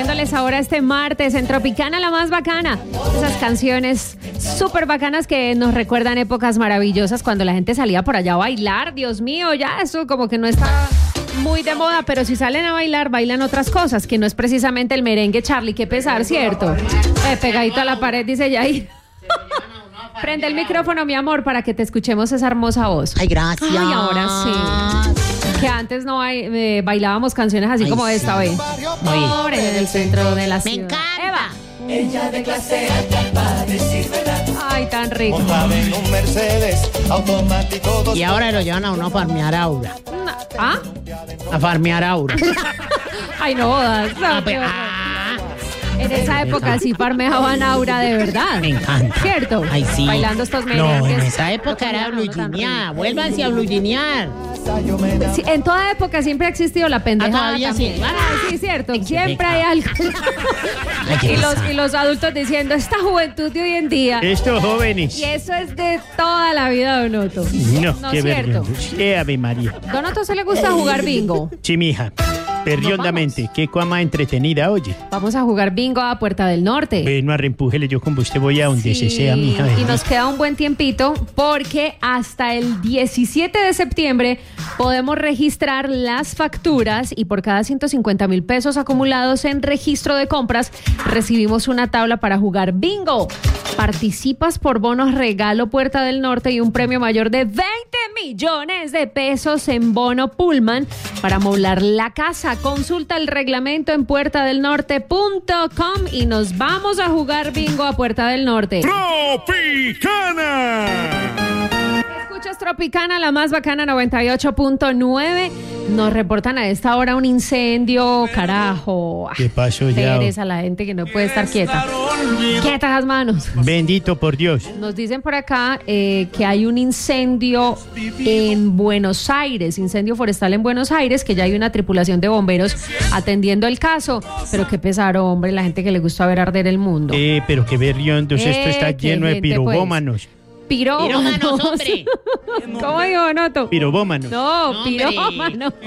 acompañándoles ahora este martes en Tropicana la más bacana. Esas canciones súper bacanas que nos recuerdan épocas maravillosas cuando la gente salía por allá a bailar. Dios mío, ya eso como que no está muy de moda, pero si salen a bailar, bailan otras cosas, que no es precisamente el merengue, Charlie. Qué pesar, ¿cierto? Pegadito a la pared, dice Yair. Prende el micrófono, mi amor, para que te escuchemos esa hermosa voz. Ay, gracias. Ay, ahora sí. Que antes no bailábamos canciones así como esta, ¿ve? Por en el centro de la ciudad. Me encanta. Eva. Ella de clase alta para decir verdad. Ay, tan rico. Montada en un Mercedes automático. Y ahora lo llevan a uno a farmear aura. ¿Ah? A farmear aura. Ay, no jodas. No, qué horror. En esa época sí farmeaban aura de verdad. Me encanta. ¿Cierto? Ay, sí. Bailando estos No, merengues. en esa época era bluginear. Vuélvanse a bluginear. Sí, en toda época siempre ha existido la pendejada. Todavía también. sí. Sí, cierto. Ay, qué Siempre hay algo. Ay, qué y los adultos diciendo, esta juventud de hoy en día. Estos jóvenes. Y eso es de toda la vida, Donoto. No, No qué es cierto. vergüenza. Ave María. Donoto, ¿se le gusta jugar bingo? Sí, mija. Perriondamente. Qué cosa entretenida, oye. Vamos a jugar bingo a Puerta del Norte. Bueno, arrempújele, yo con usted voy a donde se sea, mija. Y nos queda un buen tiempito porque hasta el 17 de septiembre podemos registrar las facturas y por cada 150,000 pesos acumulados en registro de compras recibimos una tabla para jugar bingo. Participas por bonos regalo Puerta del Norte y un premio mayor de 20 millones de pesos en bono Pullman para amoblar la casa. Consulta el reglamento en puertadelnorte.com y nos vamos a jugar bingo a Puerta del Norte. ¡Tropicana! Escuchas Tropicana, la más bacana, 98.9. Nos reportan a esta hora un incendio, carajo. ¿Qué pasó ya? Teresa, la gente que no puede estar quieta. Quietas las manos. Bendito por Dios. Nos dicen por acá que hay un incendio en Buenos Aires, incendio forestal en Buenos Aires, que ya hay una tripulación de bomberos atendiendo el caso. Pero qué pesar, hombre, la gente que le gusta ver arder el mundo. Pero qué berriondos. Esto está qué lleno de gente, pirobómanos. Pirómanos. Pirómanos, hombre. ¿Cómo digo, Noto? Pirobómanos. No, No, hombre. pirómanos.